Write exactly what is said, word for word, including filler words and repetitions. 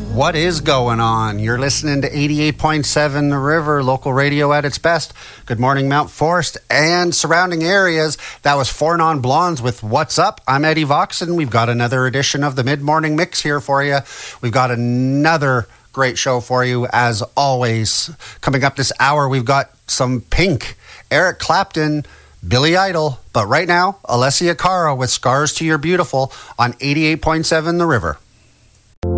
What is going on? You're listening to eighty-eight point seven The River, local radio at its best. Good morning, Mount Forest and surrounding areas. That was Four Non Blondes with What's Up. I'm Eddie Voxon. We've got another edition of the Mid-Morning Mix here for you. We've got another great show for you, as always. Coming up this hour, we've got some Pink, Eric Clapton, Billy Idol. But right now, Alessia Cara with Scars to Your Beautiful on eighty-eight point seven The River.